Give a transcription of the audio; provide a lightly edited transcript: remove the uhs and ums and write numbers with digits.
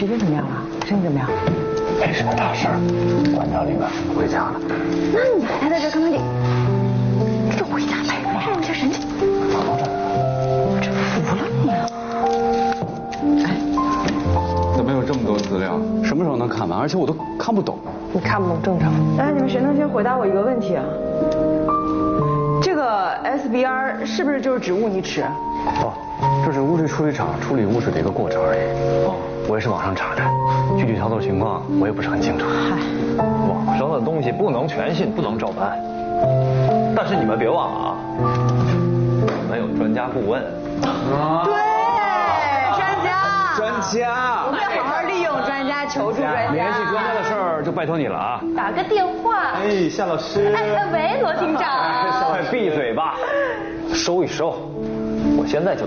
徐飞怎么样了？身体怎么样？ 没什么大事儿，关掉里面回家了。 那你还待在这干嘛你？你就回家呗，看你这神气。 放到这儿。 我真服了你了。 怎么有这么多资料？ 什么时候能看完？而且我都看不懂。 你看不懂正常。哎，你们谁能先回答我一个问题啊？这个 SBR 是不是就是指污泥池？ 哦，这是污水处理厂处理污水的一个过程而已。哦，我也是网上查的，具体操作情况我也不是很清楚。 嗨， 网上的东西不能全信，不能照搬。但是你们别忘了啊，我们有专家顾问。 对，专家， 专家， 我们要好好利用专家，求助专家。 联系专家的事儿就拜托你了啊。 打个电话。 哎，夏老师。 喂，罗厅长。 快闭嘴吧，收一收，我现在就。